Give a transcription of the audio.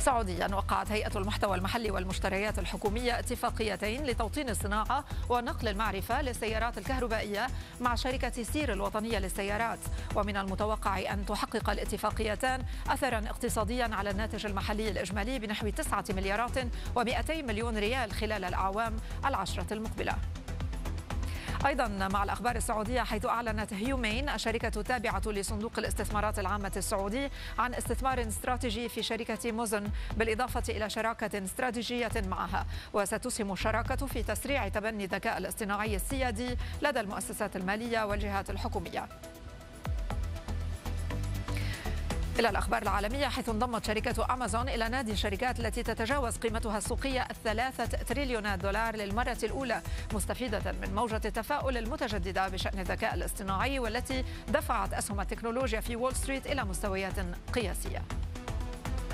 سعوديا وقعت هيئة المحتوى المحلي والمشتريات الحكومية اتفاقيتين لتوطين الصناعة ونقل المعرفة للسيارات الكهربائية مع شركة سير الوطنية للسيارات، ومن المتوقع أن تحقق الاتفاقيتان أثرا اقتصاديا على الناتج المحلي الإجمالي بنحو 9 مليارات و200 مليون ريال خلال الأعوام العشرة المقبلة. أيضا مع الأخبار السعودية، حيث أعلنت هيومين الشركة التابعة لصندوق الاستثمارات العامة السعودي عن استثمار استراتيجي في شركة موزن، بالإضافة إلى شراكة استراتيجية معها، وستسهم الشراكة في تسريع تبني الذكاء الاصطناعي السيادي لدى المؤسسات المالية والجهات الحكومية. إلى الأخبار العالمية، حيث انضمت شركة أمازون إلى نادي الشركات التي تتجاوز قيمتها السوقية 3 تريليونات دولار للمرة الأولى، مستفيدة من موجة التفاؤل المتجددة بشأن الذكاء الاصطناعي والتي دفعت أسهم التكنولوجيا في وول ستريت إلى مستويات قياسية.